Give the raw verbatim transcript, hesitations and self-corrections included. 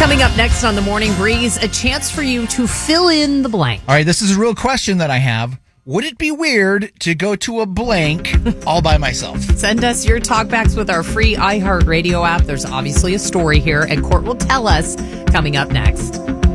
Coming up next on the Morning Breeze, a chance for you to fill in the blank. All right, this is a real question that I have. Would it be weird to go to a blank all by myself? Send us your talkbacks with our free iHeartRadio app. There's obviously a story here, and Court will tell us coming up next.